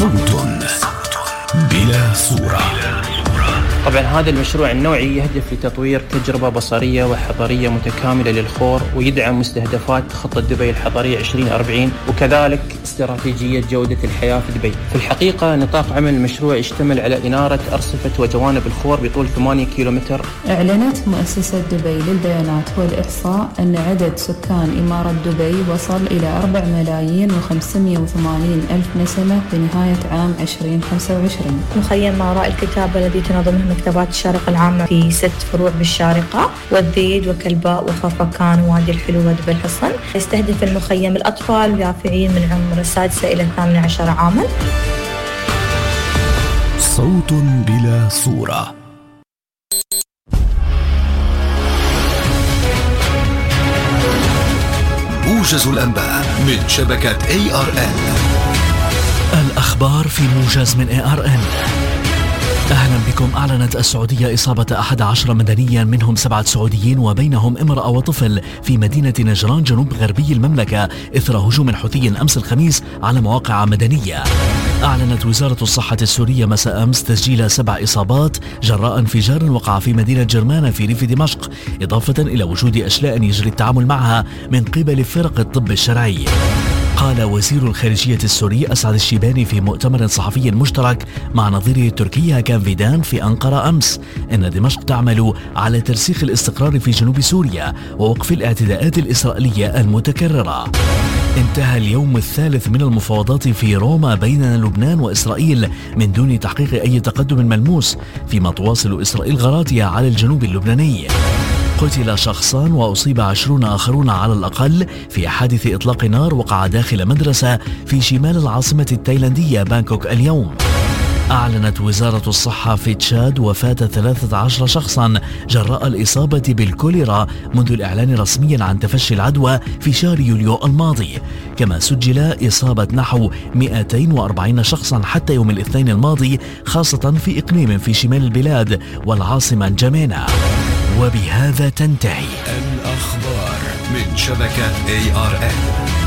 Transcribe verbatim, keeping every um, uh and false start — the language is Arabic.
صوت بلا صورة. طبعا هذا المشروع النوعي يهدف لتطوير تجربة بصرية وحضرية متكاملة للخور، ويدعم مستهدفات خطة دبي الحضرية عشرين أربعين، وكذلك استراتيجية جودة الحياة في دبي. في الحقيقة نطاق عمل المشروع يشتمل على إنارة أرصفة وجوانب الخور بطول ثمانية كيلومتر. أعلنت مؤسسة دبي للبيانات والإحصاء أن عدد سكان إمارة دبي وصل إلى أربعة ملايين وخمسمائة وثمانين ألف نسمة بنهاية عام عشرين خمسة وعشرين. مخيم ما وراء الكتابة الذي تنظمه مكتبات الشارقة العامة في ست فروع بالشارقة والذيد وكلباء وخرفكان ووادي الحلو ودبي الحصن. يستهدف المخيم الأطفال واليافعين من عمر السادسة إلى الثامنة عشر عاما. صوت بلا صورة. موجز الأنباء من شبكة إيه آر إن. الأخبار في موجز من إيه آر إن. أهلا بكم. أعلنت السعودية إصابة أحد عشر مدنيا منهم سبعة سعوديين وبينهم امرأة وطفل في مدينة نجران جنوب غربي المملكة إثر هجوم حوثي أمس الخميس على مواقع مدنية. أعلنت وزارة الصحة السورية مساء أمس تسجيل سبع إصابات جراء انفجار وقع في مدينة جرمانة في ريف دمشق، إضافة إلى وجود أشلاء يجري التعامل معها من قبل فرق الطب الشرعي. قال وزير الخارجية السوري أسعد الشيباني في مؤتمر صحفي مشترك مع نظيره التركي هاكان فيدان في أنقرة أمس إن دمشق تعمل على ترسيخ الاستقرار في جنوب سوريا ووقف الاعتداءات الإسرائيلية المتكررة. انتهى اليوم الثالث من المفاوضات في روما بين لبنان وإسرائيل من دون تحقيق أي تقدم ملموس، فيما تواصل إسرائيل غاراتها على الجنوب اللبناني. قتل شخصان وأصيب عشرون آخرون على الأقل في حادث إطلاق نار وقع داخل مدرسة في شمال العاصمة التايلاندية بانكوك اليوم. أعلنت وزارة الصحة في تشاد وفاة ثلاثة عشر شخصا جراء الإصابة بالكوليرا منذ الإعلان رسميا عن تفشي العدوى في شهر يوليو الماضي، كما سجل إصابة نحو مئتين وأربعين شخصا حتى يوم الاثنين الماضي، خاصة في إقليم في شمال البلاد والعاصمة نجمينا. وبهذا تنتهي الأخبار من شبكة إيه آر إن.